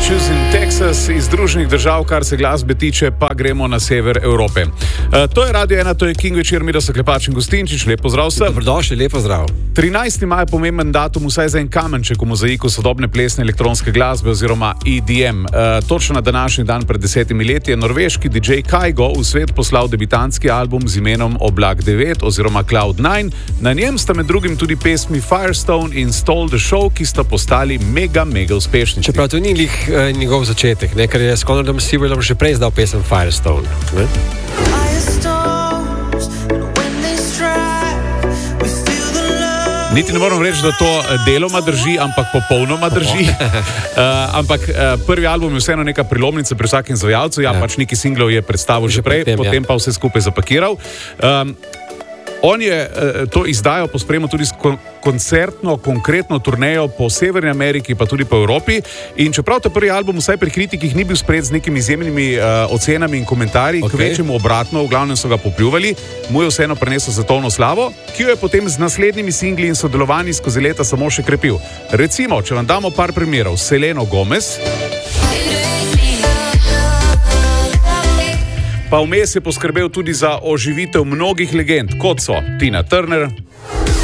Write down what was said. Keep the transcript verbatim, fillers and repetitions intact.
Massachusetts in Texas iz Združenih držav, kar se glasbe tiče, pa gremo na sever Evrope. Uh, to je Radio ena, to je King večer, mi da so Klepač in Gustinčič, lep pozdrav vsem. Dobrodošli, lep pozdrav. trinajsti maj je pomemben datum, vsaj za en kamenček v mozaiku sodobne plesne elektronske glasbe oziroma E D M. Uh, točno na današnji dan pred desetimi leti je norveški D J Kygo v svet poslal debitantski album z imenom Oblak devet oziroma Cloud devet. Na njem sta med drugim tudi pesmi Firestone in Stole the Show, ki sta postali mega, mega uspešni. Čeprav to ni lih eh, njegov začetek, ne? Ker je s Conradom Sewellom že prej izdal pesem Firestone. Ne? Niti ne moram reči, da to deloma drži, ampak popolnoma drži. Uh, ampak uh, prvi album je vseeno neka prelomnica pri vsakem izvajalcu. Ja, ja, pač neki singlov je predstavil že prej, potem, potem ja. pa vse skupaj zapakiral. Um, On je uh, to izdajal po spremu tudi s kon- koncertno, konkretno turnejo po Severni Ameriki, pa tudi po Evropi. In čeprav ta prvi album vsaj pri kritikih ni bil sprejet z nekimi izjemnimi uh, ocenami in komentarji, okay. kvečemu obratno, v glavnem so ga popljuvali, mu je vseeno prinesel svetovno slavo, ki jo je potem z naslednjimi singli in sodelovanji skozi leta samo še krepil. Recimo, če vam damo par primerov, Seleno Gomez, pa vmes je poskrbel tudi za oživitev mnogih legend, kot so Tina Turner,